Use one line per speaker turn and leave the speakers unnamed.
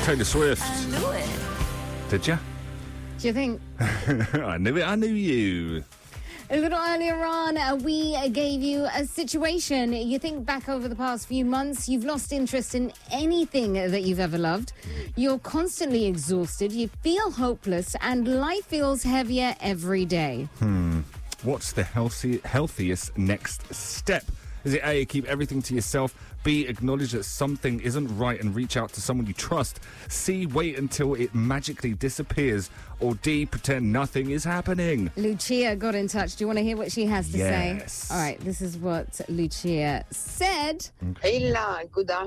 Taylor Swift.
I knew it.
Did you?
Do you think?
I knew it. I knew you.
A little earlier on, we gave you a situation. You think back over the past few months, you've lost interest in anything that you've ever loved. You're constantly exhausted, you feel hopeless, and life feels heavier every day.
What's the healthiest next step? Is it A, keep everything to yourself? B, acknowledge that something isn't right and reach out to someone you trust? C, wait until it magically disappears? Or D, pretend nothing is happening?
Lucia got in touch. Do you want to hear what she has to
Yes.
say? All right, this is what Lucia said.
Ella, good afternoon.